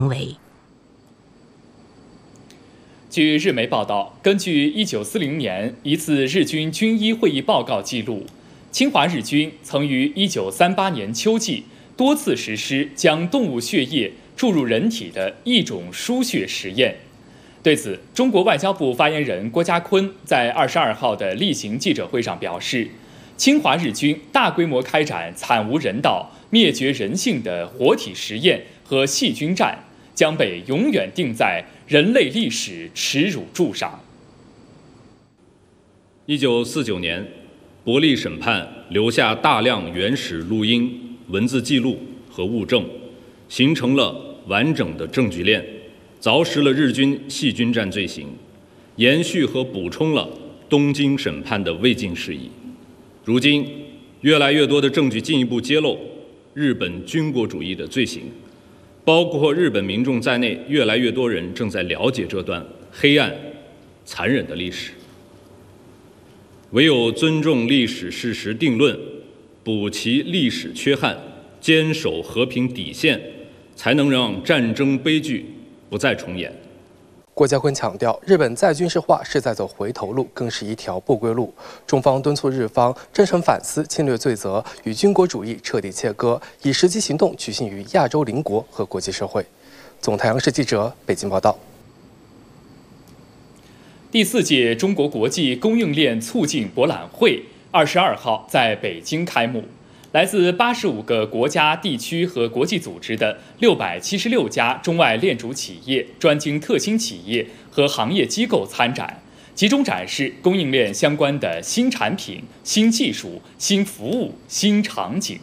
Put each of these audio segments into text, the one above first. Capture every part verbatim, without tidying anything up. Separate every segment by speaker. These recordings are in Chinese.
Speaker 1: 为。
Speaker 2: 据日媒报道，根据一九四零年一次日军军医会议报告记录，侵华日军曾于一九三八年秋季多次实施将动物血液注入人体的一种输血实验。对此，中国外交部发言人郭家坤在二十二号的例行记者会上表示，侵华日军大规模开展惨无人道、灭绝人性的活体实验和细菌战，将被永远钉在人类历史耻辱柱上。
Speaker 3: 一九四九年，伯利审判留下大量原始录音、文字记录和物证，形成了完整的证据链，凿实了日军细菌战罪行，延续和补充了东京审判的未尽事宜。如今，越来越多的证据进一步揭露日本军国主义的罪行。包括日本民众在内，越来越多人正在了解这段黑暗、残忍的历史。唯有尊重历史事实定论，补齐历史缺憾，坚守和平底线，才能让战争悲剧不再重演。
Speaker 4: 郭家坤强调，日本再军事化是在走回头路，更是一条不归路。中方敦促日方真诚反思侵略罪责，与军国主义彻底切割，以实际行动取信于亚洲邻国和国际社会。总台央视记者北京报道。
Speaker 2: 第四届中国国际供应链促进博览会二十二号在北京开幕。来自八十五个国家、地区和国际组织的六百七十六家中外链主企业、专精特新企业和行业机构参展，集中展示供应链相关的新产品、新技术、新服务、新场景。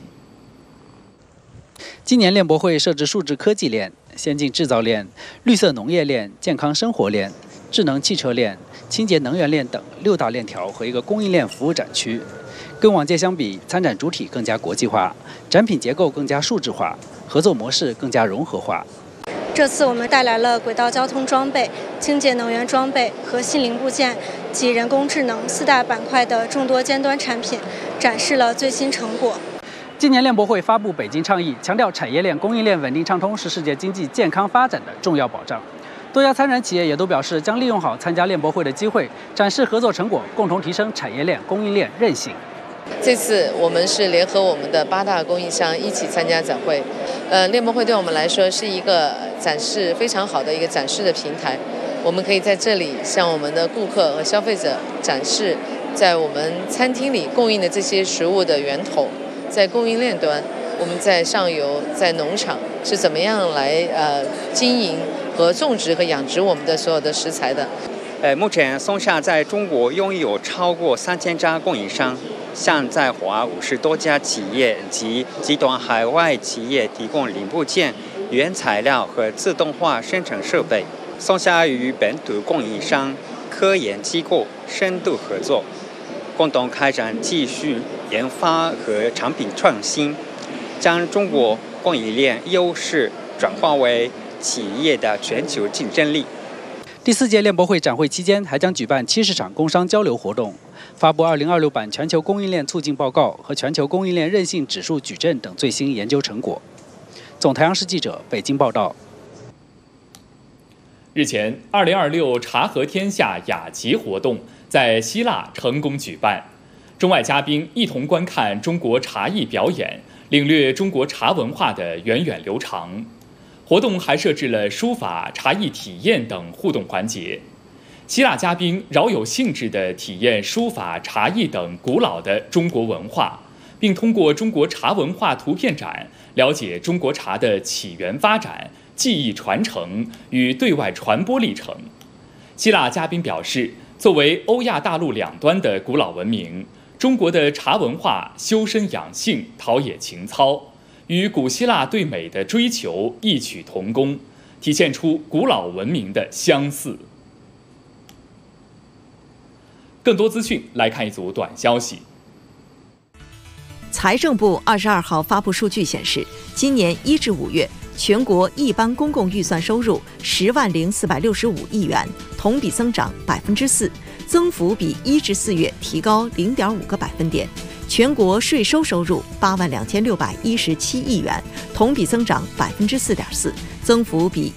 Speaker 5: 今年链博会设置数字科技链、先进制造链、绿色农业链、健康生活链、智能汽车链、清洁能源链等六大链条和一个供应链服务展区。跟往届相比，参展主体更加国际化，展品结构更加数字化，合作模式更加融合化。
Speaker 6: 这次我们带来了轨道交通装备、清洁能源装备和新零部件及人工智能四大板块的众多尖端产品，展示了最新成果。
Speaker 5: 今年链博会发布北京倡议，强调产业链、供应链稳定畅通是世界经济健康发展的重要保障。多家参展企业也都表示，将利用好参加链博会的机会，展示合作成果，共同提升产业链、供应链韧性。
Speaker 7: 这次我们是联合我们的八大供应商一起参加展会，呃，链博会对我们来说是一个展示非常好的一个展示的平台。我们可以在这里向我们的顾客和消费者展示，在我们餐厅里供应的这些食物的源头，在供应链端，我们在上游、在农场是怎么样来呃经营和种植和养殖我们的所有的食材的。
Speaker 8: 呃，目前松下在中国拥有超过三千家供应商，向在华五十多家企业及集团海外企业提供零部件、原材料和自动化生产设备。松下与本土供应商、科研机构深度合作，共同开展技术研发和产品创新，将中国供应链优势转化为企业的全球竞争力。
Speaker 5: 第四届链博会展会期间，还将举办七十场工商交流活动，发布二零二六版全球供应链促进报告和全球供应链韧性指数矩阵等最新研究成果。总台央视记者北京报道。
Speaker 2: 日前，二零二六茶和天下雅集活动在希腊成功举办，中外嘉宾一同观看中国茶艺表演，领略中国茶文化的源远流长。活动还设置了书法、茶艺体验等互动环节，希腊嘉宾饶有兴致地体验书法、茶艺等古老的中国文化，并通过中国茶文化图片展了解中国茶的起源发展、技艺传承与对外传播历程。希腊嘉宾表示，作为欧亚大陆两端的古老文明，中国的茶文化修身养性、陶冶情操，与古希腊对美的追求异曲同工，体现出古老文明的相似。更多资讯来看一组短消息。
Speaker 1: 财政部二十二号发布数据显示，今年一至五月，全国一般公共预算收入十万零四百六十五亿元，同比增长百分之四，增幅比一至四月提高零点五个百分点。全国税收收入八万两千六百一十七亿元，同比增长百分之四点四， 增幅比